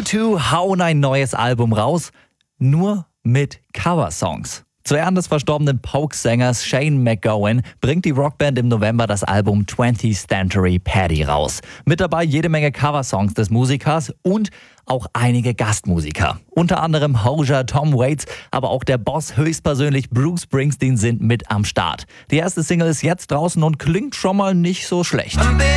U2 hauen ein neues Album raus, nur mit Coversongs. Zu Ehren des verstorbenen Pogues-Sängers Shane MacGowan bringt die Rockband im November das Album 20th Century Paddy raus. Mit dabei jede Menge Coversongs des Musikers und auch einige Gastmusiker. Unter anderem Hozier, Tom Waits, aber auch der Boss höchstpersönlich Bruce Springsteen sind mit am Start. Die erste Single ist jetzt draußen und klingt schon mal nicht so schlecht.